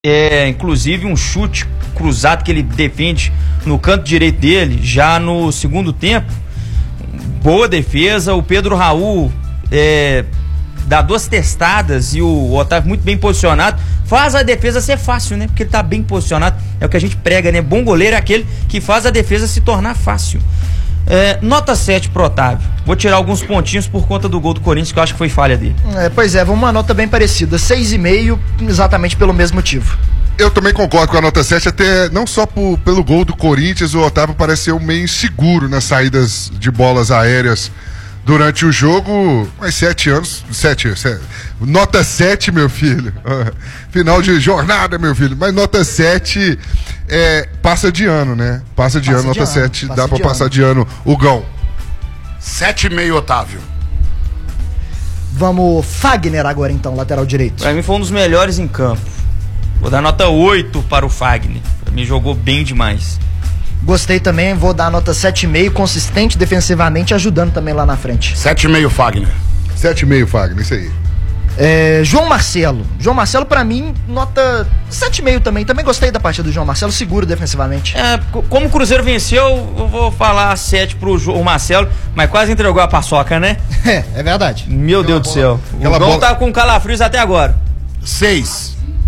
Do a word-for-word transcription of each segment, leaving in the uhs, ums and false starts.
É, inclusive um chute cruzado que ele defende no canto direito dele, já no segundo tempo. Boa defesa, o Pedro Raul é, dá duas testadas e o Otávio muito bem posicionado, faz a defesa ser fácil, né? Porque ele tá bem posicionado, é o que a gente prega, né? Bom goleiro é aquele que faz a defesa se tornar fácil. É, nota sete pro Otávio. Vou tirar alguns pontinhos por conta do gol do Corinthians, que eu acho que foi falha dele. É, pois é, vamos uma nota bem parecida, seis e meio, exatamente pelo mesmo motivo. Eu também concordo com a nota sete, até não só por, pelo gol do Corinthians, o Otávio pareceu meio inseguro nas saídas de bolas aéreas durante o jogo. Mas sete anos, sete, sete nota sete, meu filho. Final de jornada, meu filho. Mas nota sete é, passa de ano, né? Passa de passa ano, de nota ano, sete, dá pra de passar ano. de ano. O Gão. sete e meio, Otávio. Vamos, Fagner agora então, lateral direito. Pra mim foi um dos melhores em campo. Vou dar nota oito para o Fagner. Pra mim jogou bem demais. Gostei também, vou dar nota sete e meio, consistente defensivamente, ajudando também lá na frente. sete e meio, Fagner. sete e meio, Fagner, isso aí. É, João Marcelo. João Marcelo, pra mim, nota sete e meio também. Também gostei da partida do João Marcelo, seguro defensivamente. É, como o Cruzeiro venceu, eu vou falar sete pro João Marcelo, mas quase entregou a paçoca, né? É, é verdade. Meu Aquela Deus bola, do céu. O João bola... tá com calafrios até agora. seis.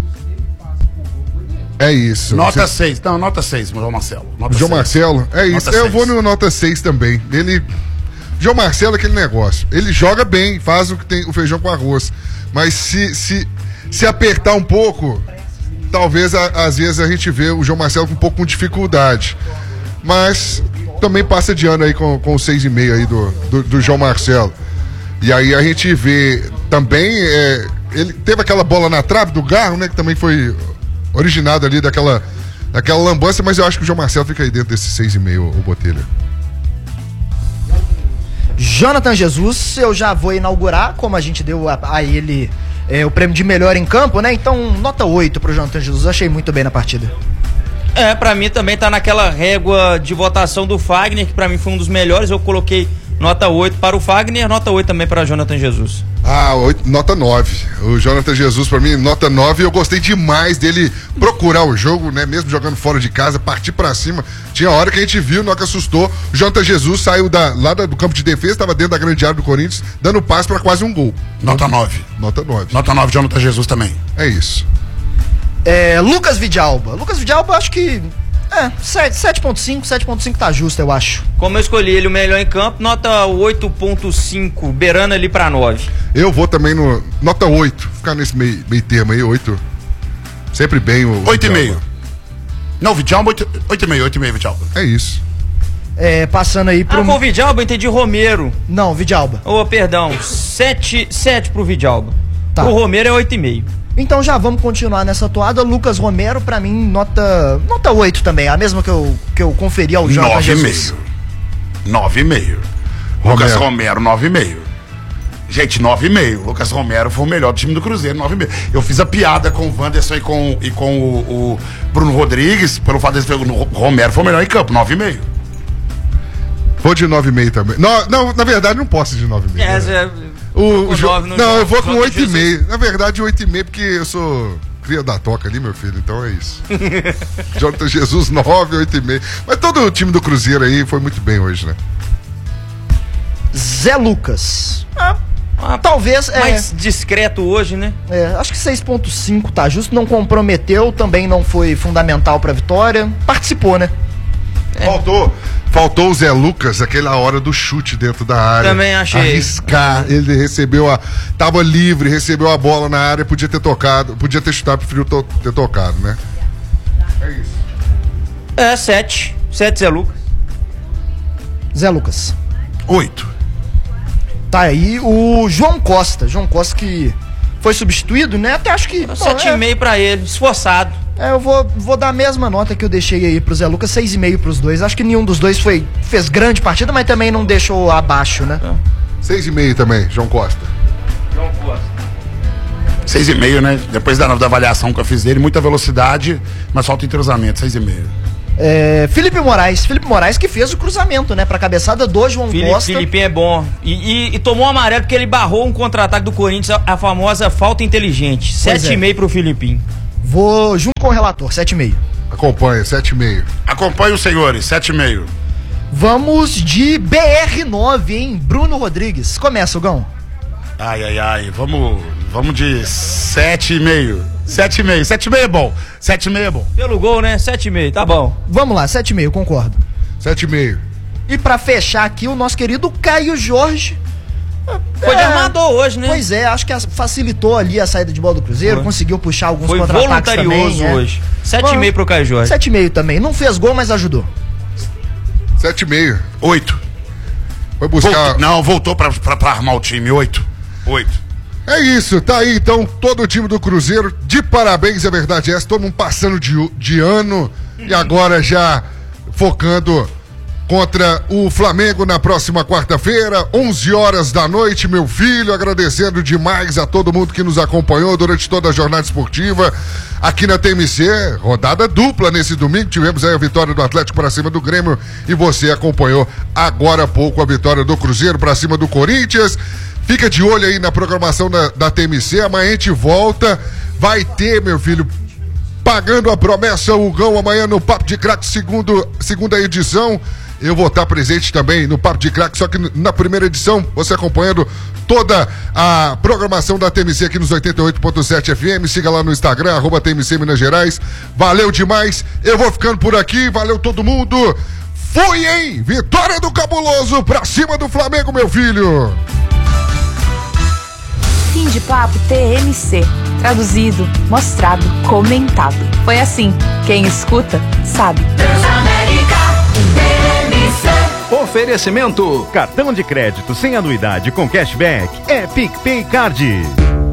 É isso. Nota seis. Não, nota seis, João Marcelo. Nota João seis. Marcelo, é isso. Nota Eu seis. vou no nota seis também. Ele. João Marcelo é aquele negócio. Ele joga bem, faz o que tem o feijão com arroz. Mas se, se, se apertar um pouco, talvez a, às vezes a gente vê o João Marcelo com um pouco com dificuldade. Mas também passa de ano aí com, com o seis e meio aí do, do, do João Marcelo. E aí a gente vê também. É, ele teve aquela bola na trave do Garro, né? Que também foi originado ali daquela, daquela lambança, mas eu acho que o João Marcelo fica aí dentro desse seis e meio, o Botelho. Jonathan Jesus, eu já vou inaugurar, como a gente deu a, a ele é, o prêmio de melhor em campo, né? Então, nota oito pro Jonathan Jesus, achei muito bem na partida. É, pra mim também tá naquela régua de votação do Fagner, que pra mim foi um dos melhores. Eu coloquei nota oito para o Fagner, nota oito também para Jonathan Jesus. Ah, oito, nota nove. O Jonathan Jesus, pra mim, nota nove. Eu gostei demais dele procurar o jogo, né? Mesmo jogando fora de casa, partir pra cima. Tinha hora que a gente viu, na hora que assustou. O Jonathan Jesus saiu da, lá do campo de defesa, estava dentro da grande área do Corinthians, dando passe pra quase um gol. Nota nove. Nota nove. Nota nove, Jonathan Jesus também. É isso. É, Lucas Vidalba. Lucas Vidalba, acho que. É, sete ponto cinco, sete ponto cinco tá justo, eu acho. Como eu escolhi ele o melhor em campo, nota oito ponto cinco, beirando ali pra nove. Eu vou também no. Nota oito. Ficar nesse meio, meio termo aí, oito. Sempre bem o. oito e meio. Não, Vidalba, oito e meio, oito e meio, Vidalba. É isso. É, passando aí pro. Ah, com o Vidalba, eu entendi Romero. Não, Vidalba. Oh, perdão, sete pro Vidalba. Tá. O Romero é oito e meio. Então já vamos continuar nessa toada. Lucas Romero, pra mim, nota nota oito também, a mesma que eu, que eu conferi ao Jonathan Jesus. nove e meio. Lucas Romero, nove e meio. Gente, nove e meio. Lucas Romero foi o melhor do time do Cruzeiro, nove e meio. Eu fiz a piada com o Wanderson e com, e com o, o Bruno Rodrigues, pelo fato de o Romero foi o melhor em campo, nove e meio. Vou de nove e meio também. Não, não, na verdade, não posso ir de nove e meio. É, né? é... O, o jo... Não, jogo, eu vou com oito e Jesus. meio. Na verdade, oito e meio, porque eu sou cria da toca ali, meu filho. Então é isso. Jonathan Jesus, nove, oito e meio. Mas todo o time do Cruzeiro aí foi muito bem hoje, né? Zé Lucas. Ah, ah, talvez. Mais é, discreto hoje, né? É, acho que seis ponto cinco tá justo. Não comprometeu, também não foi fundamental pra vitória. Participou, né? É. Faltou. Faltou o Zé Lucas, aquela hora do chute dentro da área. Também achei. Arriscar. Ele recebeu a. Tava livre, recebeu a bola na área, podia ter tocado, podia ter chutado, preferiu to, ter tocado, né? É isso. É, sete. Sete, Zé Lucas. Zé Lucas. Oito. Tá aí o João Costa. João Costa que foi substituído, né? Até acho que. Sete e meio pra ele, esforçado. É, eu vou, vou dar a mesma nota que eu deixei aí pro Zé Lucas, seis e meio pros dois. Acho que nenhum dos dois foi, fez grande partida, mas também não deixou abaixo, né? seis e meio também, João Costa. João Costa. seis e meio, né? Depois da, da avaliação que eu fiz dele, muita velocidade, mas falta entrosamento, seis e meio. É, Felipe Moraes, Felipe Moraes que fez o cruzamento, né? Pra cabeçada do João Felipe, Costa. Felipe é bom. E, e, e tomou um amarelo porque ele barrou um contra-ataque do Corinthians, a, a famosa falta inteligente. sete e meio pro Filipinho. Vou junto com o relator, sete e meio. Acompanha, sete e meio. Acompanha os senhores, sete e meio. Vamos de B R nove, hein? Bruno Rodrigues. Começa, Gão. Ai, ai, ai. Vamos, vamos de sete e meio. sete e meio. sete e meio é bom. sete e meio é bom. Pelo gol, né? sete e meio, tá bom. Vamos lá, sete e meio, concordo. sete e meio. E pra fechar aqui, o nosso querido Caio Jorge. Foi de armador hoje, né? Pois é, acho que facilitou ali a saída de bola do Cruzeiro, Foi. conseguiu puxar alguns Foi contra-ataques também. voluntarioso é. hoje. sete e meio pro Caio Jorge. sete e meio também. Não fez gol, mas ajudou. sete e meio. oito. Foi buscar... Voltou, não, voltou pra, pra, pra armar o time. oito. oito. É isso, tá aí então todo o time do Cruzeiro, de parabéns, é verdade essa, todo mundo passando de, de ano e agora já focando contra o Flamengo na próxima quarta-feira, onze horas da noite, meu filho, agradecendo demais a todo mundo que nos acompanhou durante toda a jornada esportiva aqui na T M C, rodada dupla nesse domingo, tivemos aí a vitória do Atlético para cima do Grêmio e você acompanhou agora há pouco a vitória do Cruzeiro para cima do Corinthians. Fica de olho aí na programação da, da T M C, amanhã a gente volta, vai ter, meu filho, pagando a promessa, o Gão amanhã no Papo de Craque, segundo, segunda edição. Eu vou estar presente também no Papo de Craque, só que na primeira edição, você acompanhando toda a programação da T M C aqui nos oitenta e oito ponto sete F M. Siga lá no Instagram, arroba T M C Minas Gerais. Valeu demais, eu vou ficando por aqui, valeu todo mundo. Fui, hein? Vitória do Cabuloso pra cima do Flamengo, meu filho. Fim de papo T M C. Traduzido, mostrado, comentado. Foi assim. Quem escuta, sabe. Transamérica T M C. Oferecimento: cartão de crédito sem anuidade com cashback é PicPay Card.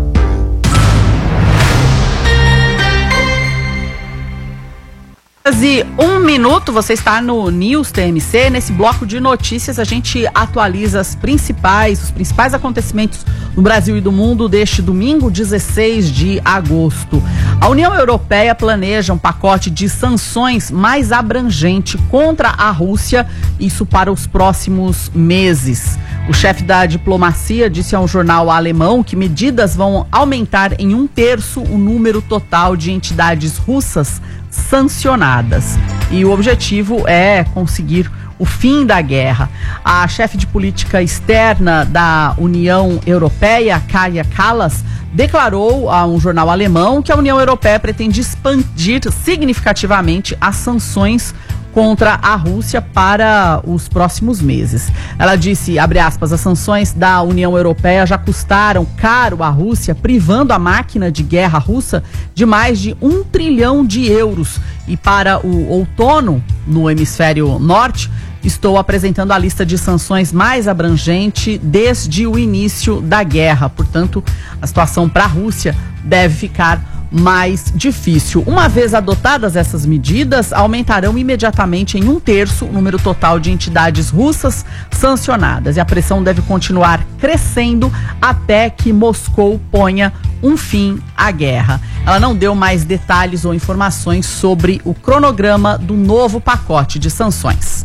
E um minuto, você está no News T M C. Nesse bloco de notícias a gente atualiza as principais, os principais acontecimentos no Brasil e do mundo deste domingo, dezesseis de agosto. A União Europeia planeja um pacote de sanções mais abrangente contra a Rússia, isso para os próximos meses. O chefe da diplomacia disse a um jornal alemão que medidas vão aumentar em um terço o número total de entidades russas sancionadas. E o objetivo é conseguir o fim da guerra. A chefe de política externa da União Europeia, Kaja Kallas, declarou a um jornal alemão que a União Europeia pretende expandir significativamente as sanções contra a Rússia para os próximos meses. Ela disse, abre aspas, as sanções da União Europeia já custaram caro à Rússia, privando a máquina de guerra russa de mais de um trilhão de euros. E para o outono, no hemisfério norte, estou apresentando a lista de sanções mais abrangente desde o início da guerra. Portanto, a situação para a Rússia deve ficar mais difícil. Uma vez adotadas essas medidas, aumentarão imediatamente em um terço o número total de entidades russas sancionadas. E a pressão deve continuar crescendo até que Moscou ponha um fim à guerra. Ela não deu mais detalhes ou informações sobre o cronograma do novo pacote de sanções.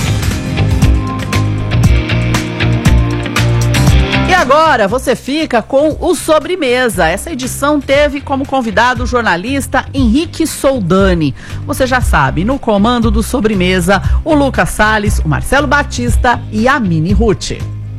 Agora você fica com o Sobremesa. Essa edição teve como convidado o jornalista Henrique Soldani. Você já sabe, no comando do Sobremesa, o Lucas Salles, o Marcelo Batista e a Mini Ruth.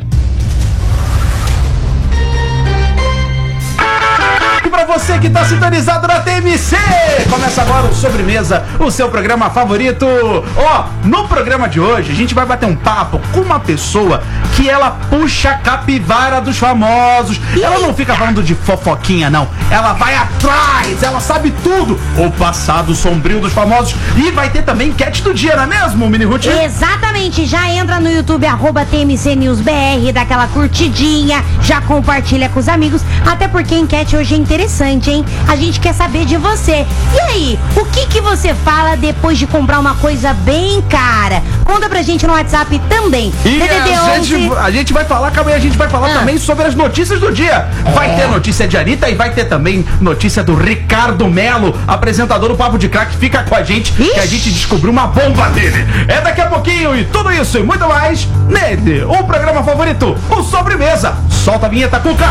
E pra você que tá sintonizado na T M C, começa agora o Sobremesa, o seu programa favorito. Ó, oh, no programa de hoje a gente vai bater um papo com uma pessoa que ela puxa a capivara dos famosos. Ela não fica falando de fofoquinha, não. Ela vai atrás, ela sabe tudo. O passado sombrio dos famosos. E vai ter também enquete do dia, não é mesmo, Mini Ruth? Exatamente, já entra no YouTube, arroba T M C News B R, dá aquela curtidinha, já compartilha com os amigos, até porque a enquete hoje é interessante, hein? A gente quer saber de você. E aí, o que que você fala depois de comprar uma coisa bem cara? Conta pra gente no WhatsApp também. E a gente, a gente vai falar, calma aí, a gente vai falar ah. também sobre as notícias do dia. Vai é. ter notícia de Anitta e vai ter também notícia do Ricardo Melo, apresentador do Papo de Craque. Fica com a gente, Ixi. que a gente descobriu uma bomba dele. É daqui a pouquinho e tudo isso e muito mais nele, o programa favorito, o Sobremesa. Solta a vinheta, Cuca.